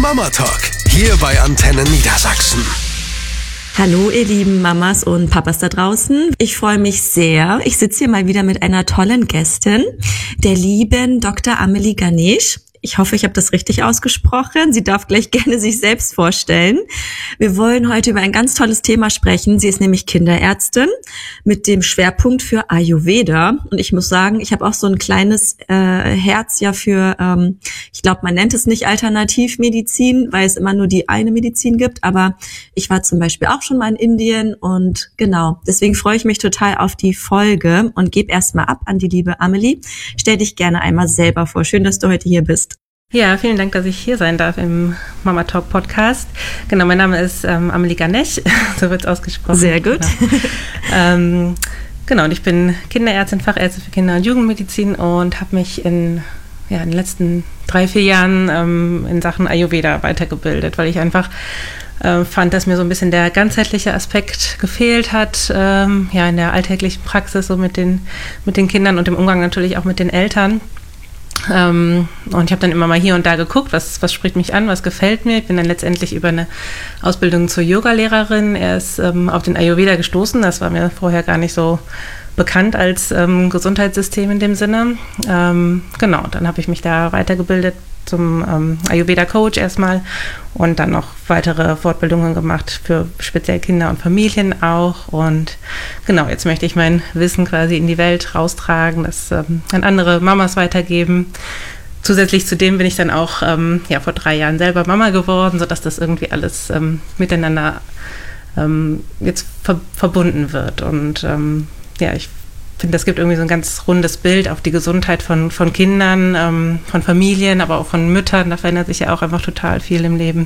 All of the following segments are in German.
Mama Talk, hier bei Antenne Niedersachsen. Hallo ihr lieben Mamas und Papas da draußen. Ich freue mich sehr. Ich sitze hier mal wieder mit einer tollen Gästin, der lieben Dr. Amelie Ganesh. Ich hoffe, ich habe das richtig ausgesprochen. Sie darf gleich gerne sich selbst vorstellen. Wir wollen heute über ein ganz tolles Thema sprechen. Sie ist nämlich Kinderärztin mit dem Schwerpunkt für Ayurveda. Und ich muss sagen, ich habe auch so ein kleines Herz ja für, ich glaube, man nennt es nicht Alternativmedizin, weil es immer nur die eine Medizin gibt. Aber ich war zum Beispiel auch schon mal in Indien und genau, deswegen freue ich mich total auf die Folge und gebe erstmal ab an die liebe Amelie. Stell dich gerne einmal selber vor. Schön, dass du heute hier bist. Ja, vielen Dank, dass ich hier sein darf im Mama Talk Podcast. Genau, mein Name ist Amelie Ganesh, so wird es ausgesprochen. Sehr gut. Genau, und ich bin Kinderärztin, Fachärztin für Kinder- und Jugendmedizin und habe mich in den letzten 3-4 Jahren in Sachen Ayurveda weitergebildet, weil ich einfach fand, dass mir so ein bisschen der ganzheitliche Aspekt gefehlt hat, in der alltäglichen Praxis, so mit den Kindern und im Umgang natürlich auch mit den Eltern. Und ich habe dann immer mal hier und da geguckt, was spricht mich an, was gefällt mir. Ich bin dann letztendlich über eine Ausbildung zur Yoga-Lehrerin erst auf den Ayurveda gestoßen. Das war mir vorher gar nicht so bekannt als Gesundheitssystem in dem Sinne. Genau, dann habe ich mich da weitergebildet zum Ayurveda-Coach erstmal und dann noch weitere Fortbildungen gemacht für speziell Kinder und Familien auch. Und genau, jetzt möchte ich mein Wissen quasi in die Welt raustragen, das an andere Mamas weitergeben. Zusätzlich zu dem bin ich dann auch vor 3 Jahren selber Mama geworden, sodass das irgendwie alles miteinander jetzt verbunden wird. Und ich finde, das gibt irgendwie so ein ganz rundes Bild auf die Gesundheit von Kindern, von Familien, aber auch von Müttern. Da verändert sich ja auch einfach total viel im Leben.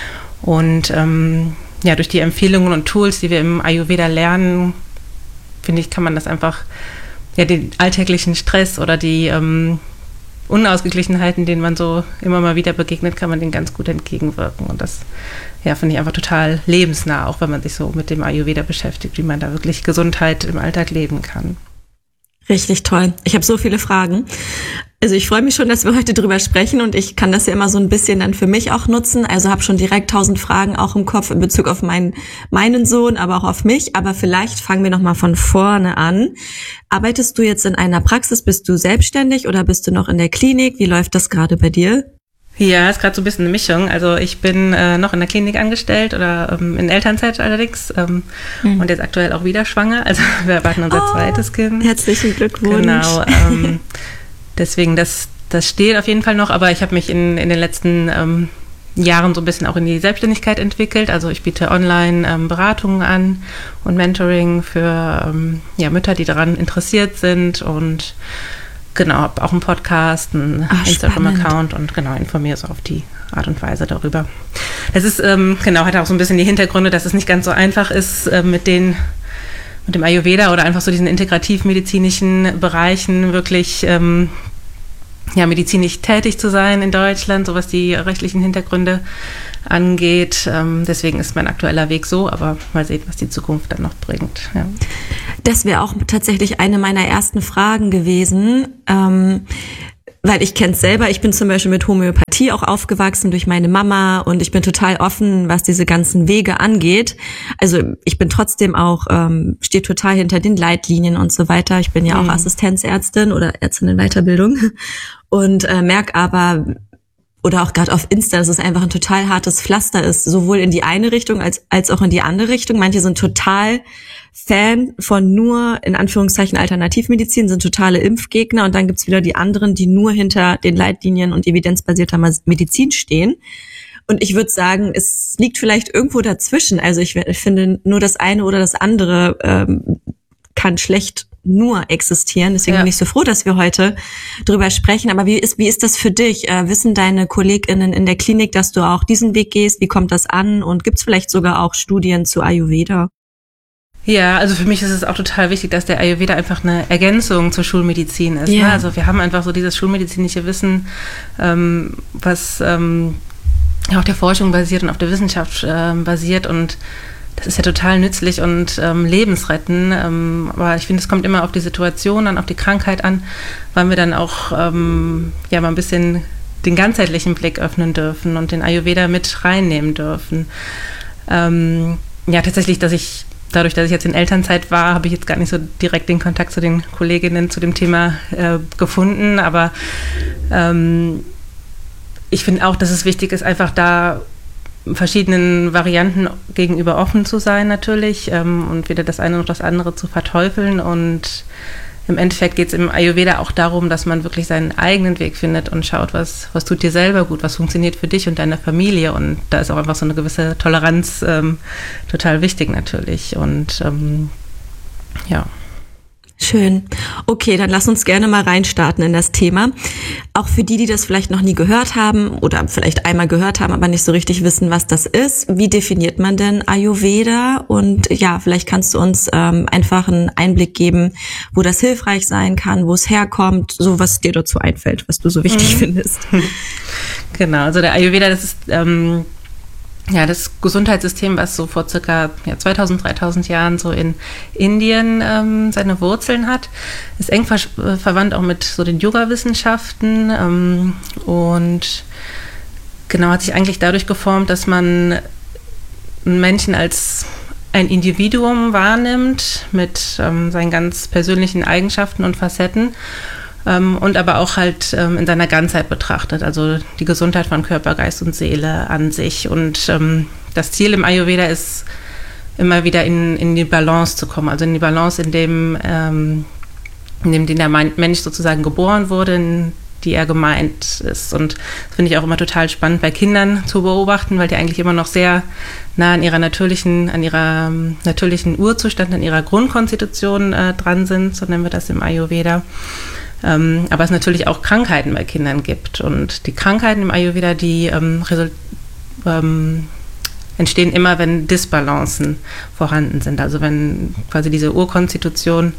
Und durch die Empfehlungen und Tools, die wir im Ayurveda lernen, finde ich, kann man das einfach, den alltäglichen Stress oder die Unausgeglichenheiten, denen man so immer mal wieder begegnet, kann man denen ganz gut entgegenwirken. Und das finde ich einfach total lebensnah, auch wenn man sich so mit dem Ayurveda beschäftigt, wie man da wirklich Gesundheit im Alltag leben kann. Richtig toll. Ich habe so viele Fragen. Also ich freue mich schon, dass wir heute drüber sprechen und ich kann das ja immer so ein bisschen dann für mich auch nutzen. Also habe schon direkt 1000 Fragen auch im Kopf in Bezug auf meinen Sohn, aber auch auf mich. Aber vielleicht fangen wir nochmal von vorne an. Arbeitest du jetzt in einer Praxis? Bist du selbstständig oder bist du noch in der Klinik? Wie läuft das gerade bei dir? Ja, ist gerade so ein bisschen eine Mischung. Also ich bin noch in der Klinik angestellt oder in Elternzeit allerdings und jetzt aktuell auch wieder schwanger. Also wir erwarten unser zweites Kind. Herzlichen Glückwunsch. Genau, deswegen das steht auf jeden Fall noch, aber ich habe mich in den letzten Jahren so ein bisschen auch in die Selbstständigkeit entwickelt. Also ich biete online Beratungen an und Mentoring für Mütter, die daran interessiert sind und genau, habe auch einen Podcast, einen Instagram-Account und genau, informiere so auf die Art und Weise darüber. Es ist, hat auch so ein bisschen die Hintergründe, dass es nicht ganz so einfach ist, mit dem Ayurveda oder einfach so diesen integrativmedizinischen Bereichen wirklich medizinisch tätig zu sein in Deutschland, so was die rechtlichen Hintergründe angeht. Deswegen ist mein aktueller Weg so, aber mal sehen, was die Zukunft dann noch bringt. Ja. Das wäre auch tatsächlich eine meiner ersten Fragen gewesen, weil ich kenne es selber. Ich bin zum Beispiel mit Homöopathie auch aufgewachsen durch meine Mama und ich bin total offen, was diese ganzen Wege angeht. Also ich bin trotzdem auch, stehe total hinter den Leitlinien und so weiter. Ich bin ja auch Assistenzärztin oder Ärztin in Weiterbildung und merke aber, oder auch gerade auf Insta, dass es einfach ein total hartes Pflaster ist, sowohl in die eine Richtung als auch in die andere Richtung. Manche sind total Fan von nur, in Anführungszeichen, Alternativmedizin, sind totale Impfgegner und dann gibt's wieder die anderen, die nur hinter den Leitlinien und evidenzbasierter Medizin stehen. Und ich würde sagen, es liegt vielleicht irgendwo dazwischen. Also ich finde, nur das eine oder das andere kann schlecht nur existieren. Deswegen bin ich so froh, dass wir heute drüber sprechen. Aber wie ist das für dich? Wissen deine KollegInnen in der Klinik, dass du auch diesen Weg gehst? Wie kommt das an? Und gibt es vielleicht sogar auch Studien zu Ayurveda? Ja, also für mich ist es auch total wichtig, dass der Ayurveda einfach eine Ergänzung zur Schulmedizin ist. Ja. Ne? Also wir haben einfach so dieses schulmedizinische Wissen, was auf der Forschung basiert und auf der Wissenschaft basiert und das ist ja total nützlich und lebensrettend. Aber ich finde, es kommt immer auf die Situation an, auf die Krankheit an, weil wir dann auch mal ein bisschen den ganzheitlichen Blick öffnen dürfen und den Ayurveda mit reinnehmen dürfen. Ja, tatsächlich, dadurch, dass ich jetzt in Elternzeit war, habe ich jetzt gar nicht so direkt den Kontakt zu den Kolleginnen zu dem Thema gefunden, aber ich finde auch, dass es wichtig ist, einfach da verschiedenen Varianten gegenüber offen zu sein natürlich und weder das eine noch das andere zu verteufeln. Und im Endeffekt geht es im Ayurveda auch darum, dass man wirklich seinen eigenen Weg findet und schaut, was tut dir selber gut, was funktioniert für dich und deine Familie. Und da ist auch einfach so eine gewisse Toleranz total wichtig natürlich. Und ja. Schön. Okay, dann lass uns gerne mal reinstarten in das Thema. Auch für die das vielleicht noch nie gehört haben oder vielleicht einmal gehört haben, aber nicht so richtig wissen, was das ist. Wie definiert man denn Ayurveda? Und ja, vielleicht kannst du uns einfach einen Einblick geben, wo das hilfreich sein kann, wo es herkommt, so was dir dazu einfällt, was du so wichtig findest. Genau, also der Ayurveda, das ist das Gesundheitssystem, was so vor circa 2000, 3000 Jahren so in Indien seine Wurzeln hat, ist eng verwandt auch mit so den Yoga-Wissenschaften und genau hat sich eigentlich dadurch geformt, dass man einen Menschen als ein Individuum wahrnimmt mit seinen ganz persönlichen Eigenschaften und Facetten. Und aber auch halt in seiner Ganzheit betrachtet, also die Gesundheit von Körper, Geist und Seele an sich. Und das Ziel im Ayurveda ist, immer wieder in die Balance zu kommen, also in die Balance, in dem der Mensch sozusagen geboren wurde, in die er gemeint ist. Und das finde ich auch immer total spannend bei Kindern zu beobachten, weil die eigentlich immer noch sehr nah an ihrer natürlichen Urzustand, an ihrer Grundkonstitution dran sind, so nennen wir das im Ayurveda. Aber es natürlich auch Krankheiten bei Kindern gibt. Und die Krankheiten im Ayurveda, die entstehen immer, wenn Disbalancen vorhanden sind. Also wenn quasi diese Urkonstitution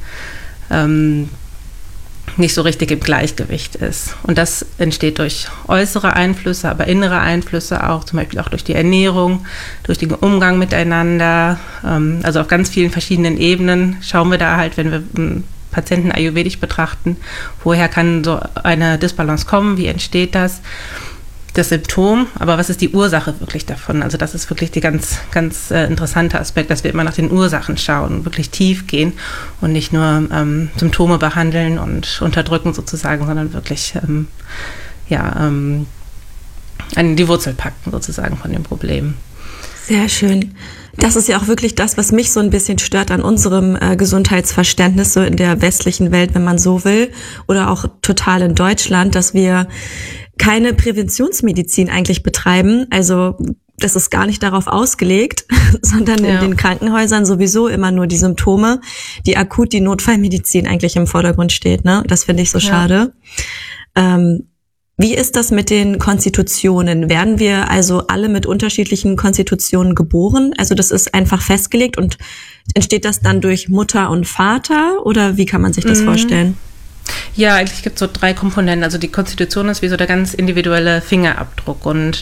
nicht so richtig im Gleichgewicht ist. Und das entsteht durch äußere Einflüsse, aber innere Einflüsse auch, zum Beispiel auch durch die Ernährung, durch den Umgang miteinander. Also auf ganz vielen verschiedenen Ebenen schauen wir da halt, wenn wir Patienten ayurvedisch betrachten, woher kann so eine Disbalance kommen, wie entsteht das Symptom, aber was ist die Ursache wirklich davon? Also das ist wirklich der ganz interessante Aspekt, dass wir immer nach den Ursachen schauen, wirklich tief gehen und nicht nur Symptome behandeln und unterdrücken sozusagen, sondern wirklich an die Wurzel packen sozusagen von dem Problem. Sehr schön. Das ist ja auch wirklich das, was mich so ein bisschen stört an unserem Gesundheitsverständnis, so in der westlichen Welt, wenn man so will, oder auch total in Deutschland, dass wir keine Präventionsmedizin eigentlich betreiben. Also das ist gar nicht darauf ausgelegt, sondern in den Krankenhäusern sowieso immer nur die Symptome, die akut die Notfallmedizin eigentlich im Vordergrund steht. Ne? Das finde ich so schade. Wie ist das mit den Konstitutionen? Werden wir also alle mit unterschiedlichen Konstitutionen geboren? Also das ist einfach festgelegt und entsteht das dann durch Mutter und Vater oder wie kann man sich das vorstellen? Ja, eigentlich gibt es so 3 Komponenten. Also die Konstitution ist wie so der ganz individuelle Fingerabdruck und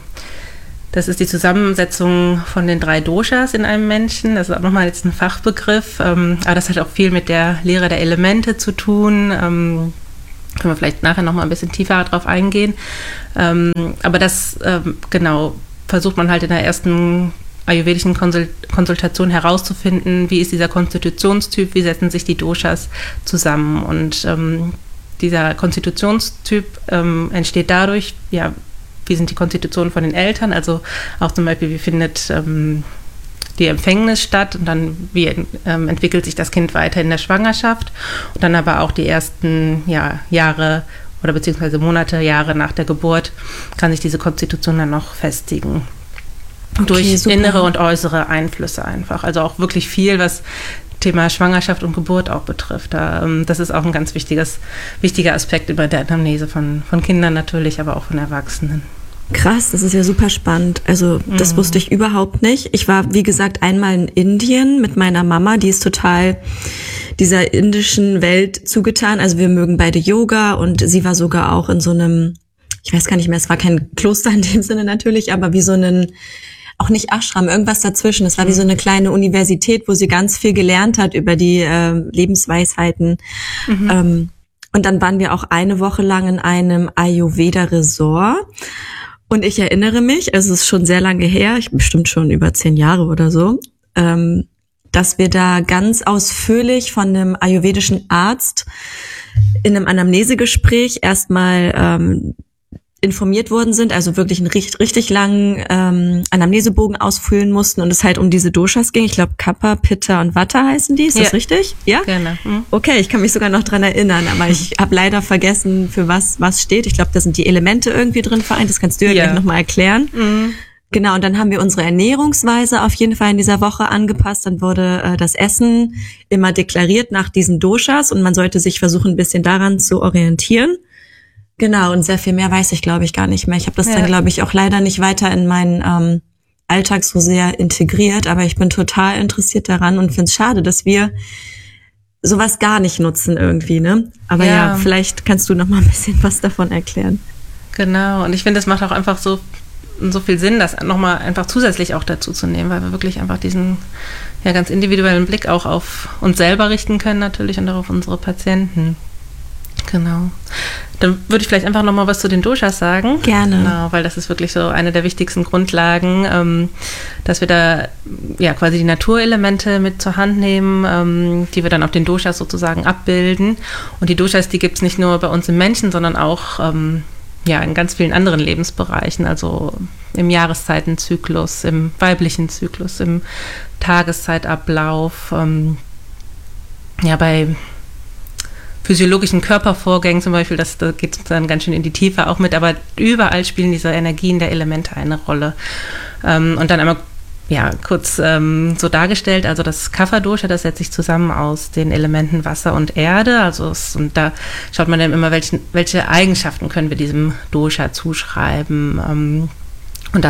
das ist die Zusammensetzung von den 3 Doshas in einem Menschen. Das ist auch nochmal jetzt ein Fachbegriff, aber das hat auch viel mit der Lehre der Elemente zu tun. Können wir vielleicht nachher noch mal ein bisschen tiefer drauf eingehen. Aber das, versucht man halt in der ersten ayurvedischen Konsultation herauszufinden, wie ist dieser Konstitutionstyp, wie setzen sich die Doshas zusammen. Und dieser Konstitutionstyp entsteht dadurch, wie sind die Konstitutionen von den Eltern, also auch zum Beispiel, wie findet die Empfängnis statt und dann wie entwickelt sich das Kind weiter in der Schwangerschaft und dann aber auch die ersten Jahre oder beziehungsweise Monate, Jahre nach der Geburt kann sich diese Konstitution dann noch festigen. Okay, durch super. Innere und äußere Einflüsse einfach. Also auch wirklich viel, was Thema Schwangerschaft und Geburt auch betrifft. Das ist auch ein ganz wichtiger Aspekt über der Anamnese von Kindern natürlich, aber auch von Erwachsenen. Krass, das ist ja super spannend. Also das wusste ich überhaupt nicht. Ich war, wie gesagt, einmal in Indien mit meiner Mama, die ist total dieser indischen Welt zugetan. Also wir mögen beide Yoga und sie war sogar auch in so einem, ich weiß gar nicht mehr, es war kein Kloster in dem Sinne natürlich, aber wie so einen, auch nicht Ashram, irgendwas dazwischen. Es war wie so eine kleine Universität, wo sie ganz viel gelernt hat über die Lebensweisheiten. Und dann waren wir auch eine Woche lang in einem Ayurveda-Resort. Und ich erinnere mich, also es ist schon sehr lange her, bestimmt schon über 10 Jahre oder so, dass wir da ganz ausführlich von einem ayurvedischen Arzt in einem Anamnesegespräch erstmal informiert worden sind, also wirklich einen richtig langen Anamnesebogen ausfüllen mussten und es halt um diese Doshas ging. Ich glaube, Kapha, Pitta und Vata heißen die. Ist das richtig? Ja? Genau. Okay, ich kann mich sogar noch dran erinnern, aber ich habe leider vergessen, für was steht. Ich glaube, da sind die Elemente irgendwie drin vereint. Das kannst du ja gleich nochmal erklären. Genau, und dann haben wir unsere Ernährungsweise auf jeden Fall in dieser Woche angepasst. Dann wurde das Essen immer deklariert nach diesen Doshas und man sollte sich versuchen, ein bisschen daran zu orientieren. Genau, und sehr viel mehr weiß ich, glaube ich, gar nicht mehr. Ich habe das dann, glaube ich, auch leider nicht weiter in meinen Alltag so sehr integriert, aber ich bin total interessiert daran und finde es schade, dass wir sowas gar nicht nutzen irgendwie, ne? Aber ja, vielleicht kannst du noch mal ein bisschen was davon erklären. Genau, und ich finde, es macht auch einfach so viel Sinn, das nochmal einfach zusätzlich auch dazu zu nehmen, weil wir wirklich einfach diesen ganz individuellen Blick auch auf uns selber richten können natürlich und auch auf unsere Patienten. Genau. Dann würde ich vielleicht einfach nochmal was zu den Doshas sagen. Gerne. Genau, weil das ist wirklich so eine der wichtigsten Grundlagen, dass wir da quasi die Naturelemente mit zur Hand nehmen, die wir dann auf den Doshas sozusagen abbilden. Und die Doshas, die gibt es nicht nur bei uns im Menschen, sondern auch in ganz vielen anderen Lebensbereichen, also im Jahreszeitenzyklus, im weiblichen Zyklus, im Tageszeitablauf, bei physiologischen Körpervorgängen zum Beispiel, da geht es dann ganz schön in die Tiefe auch mit, aber überall spielen diese Energien der Elemente eine Rolle. Und dann einmal kurz so dargestellt, also das Kapha-Dosha, das setzt sich zusammen aus den Elementen Wasser und Erde, und da schaut man dann immer, welche Eigenschaften können wir diesem Dosha zuschreiben.